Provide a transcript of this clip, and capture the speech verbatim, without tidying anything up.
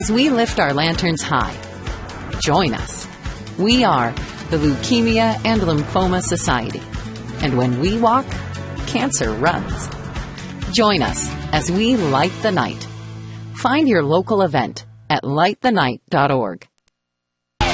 As we lift our lanterns high, join us. We are the Leukemia and Lymphoma Society. And when we walk, cancer runs. Join us as we light the night. Find your local event at light the night dot org.